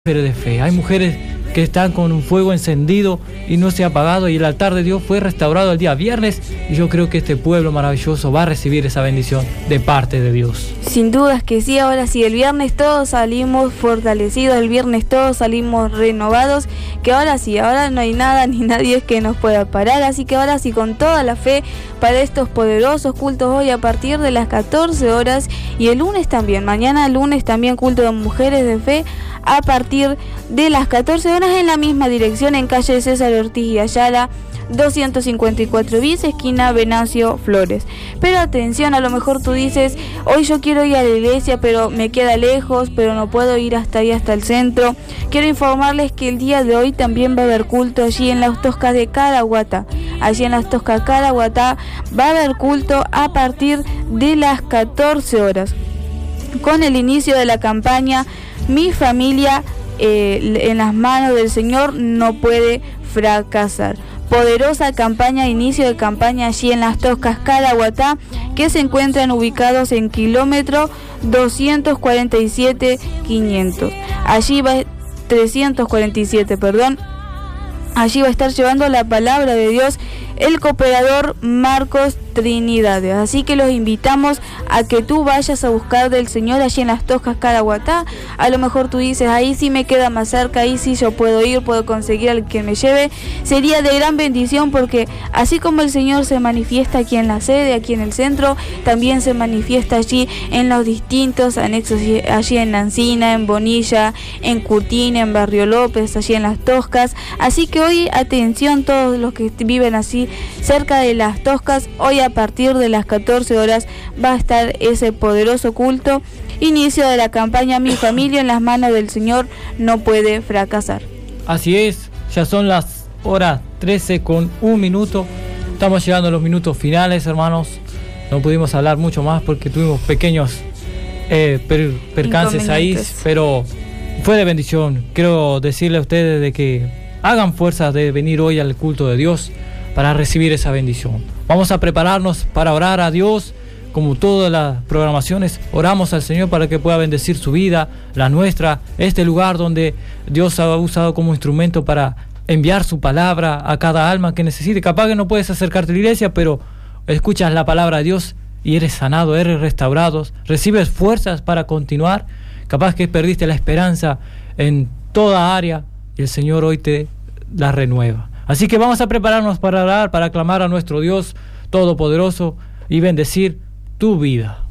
mujeres de fe, hay mujeres que están con un fuego encendido y no se ha apagado, y el altar de Dios fue restaurado el día viernes, y yo creo que este pueblo maravilloso va a recibir esa bendición de parte de Dios. Sin dudas que sí. Ahora sí, el viernes todos salimos fortalecidos, el viernes todos salimos renovados, que ahora sí, ahora no hay nada ni nadie que nos pueda parar, así que ahora sí, con toda la fe para estos poderosos cultos hoy a partir de las 14 horas, y el lunes también, mañana lunes también culto de mujeres de fe a partir de las 14 horas en la misma dirección, en calle César Ortiz y Ayala 254 bis, esquina Venancio Flores. Pero atención, a lo mejor tú dices, hoy yo quiero ir a la iglesia, pero me queda lejos, pero no puedo ir hasta ahí, hasta el centro. Quiero informarles que el día de hoy también va a haber culto allí en las Toscas de Caraguatá. Allí en las Toscas Caraguatá va a haber culto a partir de las 14 horas. Con el inicio de la campaña Mi familia en las manos del Señor no puede fracasar. Poderosa campaña, inicio de campaña allí en las Toscas Caraguatá, que se encuentran ubicados en kilómetro 247.500. Allí va 347, perdón. Allí va a estar llevando la palabra de Dios el cooperador Marcos Trinidades. Así que los invitamos a que tú vayas a buscar del Señor allí en las Toscas Caraguatá. A lo mejor tú dices, ahí sí me queda más cerca, ahí sí yo puedo ir, puedo conseguir al que me lleve. Sería de gran bendición, porque así como el Señor se manifiesta aquí en la sede, aquí en el centro, también se manifiesta allí en los distintos anexos, allí en Nancina, en Bonilla, en Curtina, en Barrio López, allí en las Toscas. Así que hoy, atención todos los que viven así cerca de las Toscas, hoy a partir de las 14 horas va a estar ese poderoso culto, inicio de la campaña Mi familia en las manos del Señor no puede fracasar. Así es, ya son las horas 13:01. Estamos llegando a los minutos finales, hermanos. No pudimos hablar mucho más porque tuvimos pequeños percances ahí, pero fue de bendición. Quiero decirle a ustedes de que hagan fuerza de venir hoy al culto de Dios para recibir esa bendición. Vamos a prepararnos para orar a Dios, como todas las programaciones. Oramos al Señor para que pueda bendecir su vida, la nuestra, este lugar donde Dios ha usado como instrumento para enviar su palabra a cada alma que necesite. Capaz que no puedes acercarte a la iglesia, pero escuchas la palabra de Dios y eres sanado, eres restaurado, recibes fuerzas para continuar. Capaz que perdiste la esperanza en toda área y el Señor hoy te la renueva. Así que vamos a prepararnos para orar, para clamar a nuestro Dios Todopoderoso y bendecir tu vida.